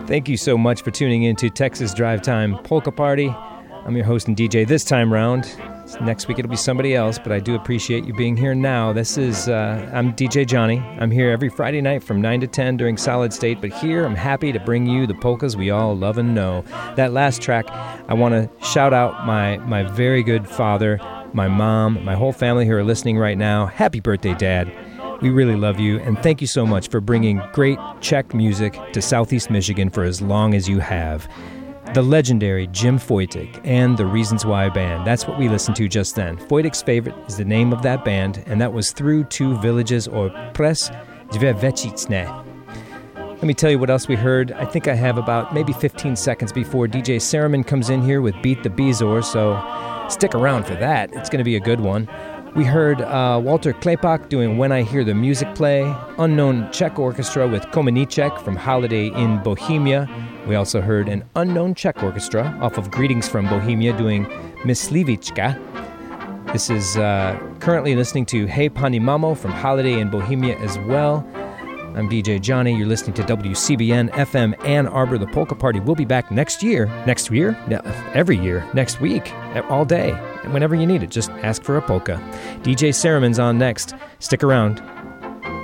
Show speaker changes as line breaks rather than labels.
Thank you so much for tuning in to Texas Drive Time Polka Party. I'm your host and DJ this time round. Next week it'll be somebody else, but I do appreciate you being here now. I'm DJ Johnny. I'm here every Friday night from 9 to 10 during Solid State, but here I'm happy to bring you the polkas we all love and know. That last track, I want to shout out my very good father, my mom, my whole family who are listening right now. Happy birthday, Dad. We really love you, and thank you so much for bringing great Czech music to Southeast Michigan for as long as you have. The legendary Jim Foytik and the Reasons Why Band. That's what we listened to just then. Foytik's Favorite is the name of that band, and that was Through Two Villages, or Pres Dve Večicne. Let me tell you what else we heard. I think I have about maybe 15 seconds before DJ Saraman comes in here with Beat the Bezor, so stick around for that. It's going to be a good one. We heard Walter Klepak doing When I Hear the Music Play, Unknown Czech Orchestra with Komeníček from Holiday in Bohemia. We also heard an unknown Czech orchestra off of Greetings from Bohemia doing Myslivička. This is currently listening to Hey Pani Mamo from Holiday in Bohemia as well. I'm DJ Johnny. You're listening to WCBN FM Ann Arbor. The Polka Party will be back next year. Next year? No, every year. Next week. All day. Whenever you need it, just ask for a polka. DJ Saraman's on next. Stick around.